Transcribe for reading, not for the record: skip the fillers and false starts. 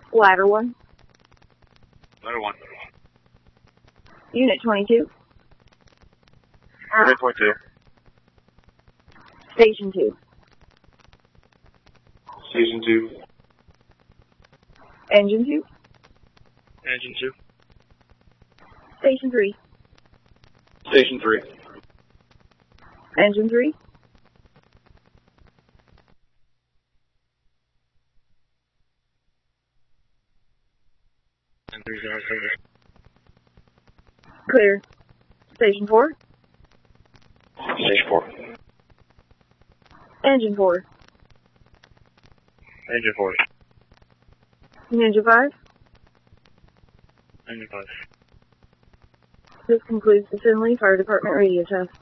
Ladder 1. Ladder 1. Unit 22. Unit 22. Station 2. Station 2. Engine 2. Engine 2. Station 3. Station 3. Engine 3. And 30 service. Clear. Station 4. Station 4. Engine 4. Engine 4. Ninja 5. Engine 5. This concludes the Findlay Fire Department radio test.